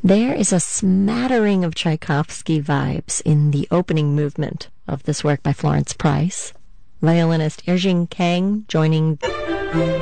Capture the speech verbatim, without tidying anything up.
There is a smattering of Tchaikovsky vibes in the opening movement of this work by Florence Price. Violinist Erjing Kang joining